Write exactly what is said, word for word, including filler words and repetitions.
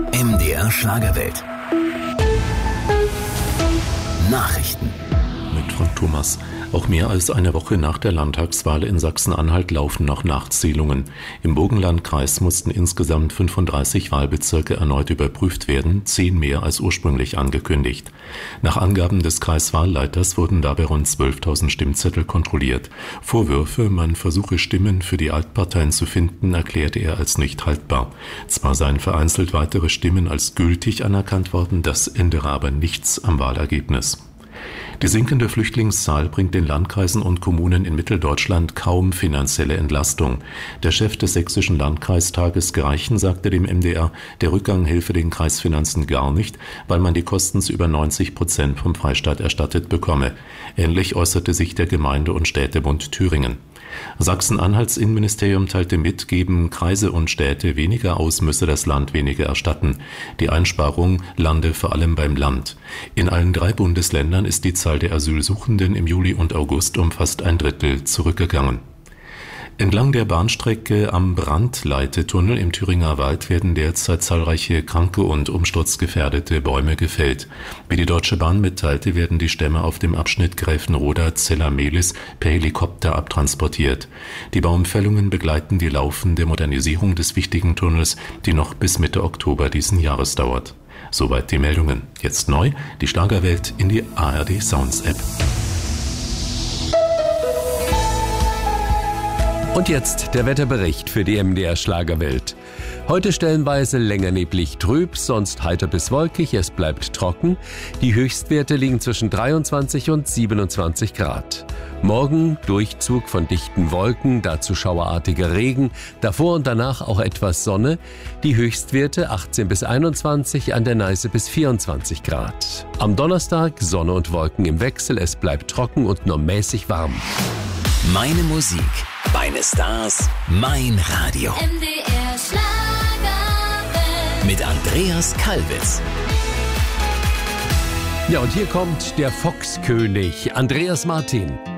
M D R Schlagerwelt. Nachrichten. Mit Frank Thomas. Auch mehr als eine Woche nach der Landtagswahl in Sachsen-Anhalt laufen noch Nachzählungen. Im Burgenlandkreis mussten insgesamt fünfunddreißig Wahlbezirke erneut überprüft werden, zehn mehr als ursprünglich angekündigt. Nach Angaben des Kreiswahlleiters wurden dabei rund zwölftausend Stimmzettel kontrolliert. Vorwürfe, man versuche Stimmen für die Altparteien zu finden, erklärte er als nicht haltbar. Zwar seien vereinzelt weitere Stimmen als gültig anerkannt worden, das ändere aber nichts am Wahlergebnis. Die sinkende Flüchtlingszahl bringt den Landkreisen und Kommunen in Mitteldeutschland kaum finanzielle Entlastung. Der Chef des sächsischen Landkreistages Greichen sagte dem M D R, der Rückgang helfe den Kreisfinanzen gar nicht, weil man die Kosten zu über neunzig Prozent vom Freistaat erstattet bekomme. Ähnlich äußerte sich der Gemeinde- und Städtebund Thüringen. Sachsen-Anhalts Innenministerium teilte mit, geben Kreise und Städte weniger aus, müsse das Land weniger erstatten. Die Einsparung lande vor allem beim Land. In allen drei Bundesländern ist die Zahl der Asylsuchenden im Juli und August um fast ein Drittel zurückgegangen. Entlang der Bahnstrecke am Brandleitetunnel im Thüringer Wald werden derzeit zahlreiche kranke und umsturzgefährdete Bäume gefällt. Wie die Deutsche Bahn mitteilte, werden die Stämme auf dem Abschnitt Gräfenroda-Zella-Mehlis per Helikopter abtransportiert. Die Baumfällungen begleiten die laufende Modernisierung des wichtigen Tunnels, die noch bis Mitte Oktober diesen Jahres dauert. Soweit die Meldungen. Jetzt neu, die Schlagerwelt in die A R D Sounds App. Und jetzt der Wetterbericht für die M D R Schlagerwelt. Heute stellenweise länger neblig trüb, sonst heiter bis wolkig, es bleibt trocken. Die Höchstwerte liegen zwischen dreiundzwanzig und siebenundzwanzig Grad. Morgen Durchzug von dichten Wolken, dazu schauerartiger Regen, davor und danach auch etwas Sonne. Die Höchstwerte achtzehn bis einundzwanzig, an der Neiße bis vierundzwanzig Grad. Am Donnerstag Sonne und Wolken im Wechsel, es bleibt trocken und nur mäßig warm. Meine Musik, meine Stars, mein Radio. M D R Schlagerwelt. Mit Andreas Kalbitz. Ja, und hier kommt der Foxkönig, Andreas Martin.